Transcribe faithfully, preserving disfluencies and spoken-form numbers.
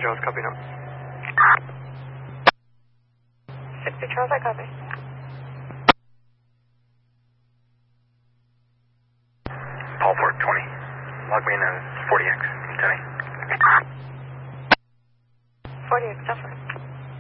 Charles, copy now. sixty Charles, I copy. Paul four twenty. Log me in on forty X. Tell me. forty X, definitely.